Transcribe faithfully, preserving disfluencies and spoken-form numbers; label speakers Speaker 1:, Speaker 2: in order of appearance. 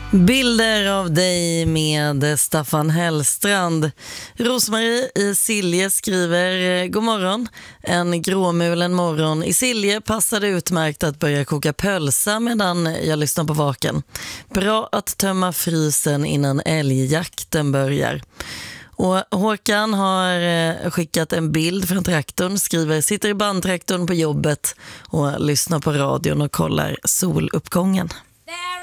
Speaker 1: Bilder av dig med Staffan Hellstrand. Rosmarie i Silje skriver: God morgon. En gråmulen morgon i Silje passade utmärkt att börja koka pölsa medan jag lyssnar på vaken. Bra att tömma frysen innan älgjakten börjar. Och Håkan har skickat en bild från traktorn, skriver: sitter i bandtraktorn på jobbet och lyssnar på radion och kollar soluppgången.